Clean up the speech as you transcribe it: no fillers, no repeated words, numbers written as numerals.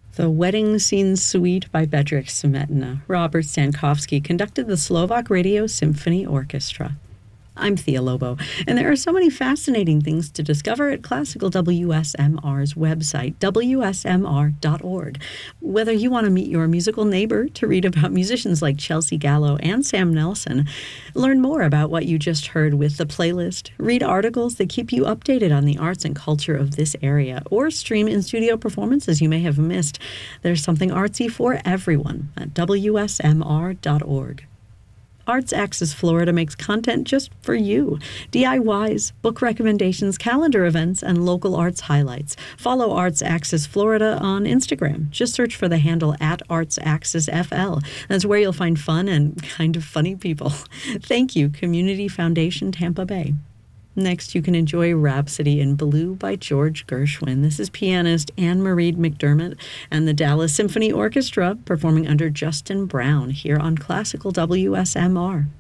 The Wedding Scene Suite by Bedřich Smetana. Robert Stankovsky conducted the Slovak Radio Symphony Orchestra. I'm Thea Lobo, and there are so many fascinating things to discover at Classical WSMR's website, wsmr.org. Whether you want to meet your musical neighbor to read about musicians like Chelsea Gallo and Sam Nelson, learn more about what you just heard with the playlist, read articles that keep you updated on the arts and culture of this area, or stream in-studio performances you may have missed, there's something artsy for everyone at wsmr.org. Arts Axis Florida makes content just for you. DIYs, book recommendations, calendar events, and local arts highlights. Follow Arts Axis Florida on Instagram. Just search for the handle at ArtsAxisFL. That's where you'll find fun and kind of funny people. Thank you, Community Foundation Tampa Bay. Next, you can enjoy Rhapsody in Blue by George Gershwin. This is pianist Anne-Marie McDermott and the Dallas Symphony Orchestra performing under Justin Brown here on Classical WSMR.